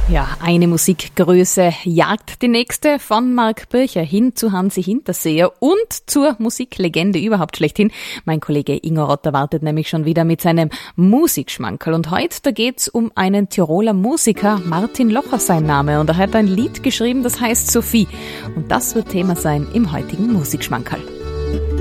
Ja, eine Musikgröße jagt die nächste, von Marc Bircher hin zu Hansi Hinterseher und zur Musiklegende überhaupt schlechthin. Mein Kollege Ingo Rotter wartet nämlich schon wieder mit seinem Musikschmankerl. Und heute, da geht's um einen Tiroler Musiker, Martin Locher sein Name. Und er hat ein Lied geschrieben, das heißt Sophie. Und das wird Thema sein im heutigen Musikschmankerl.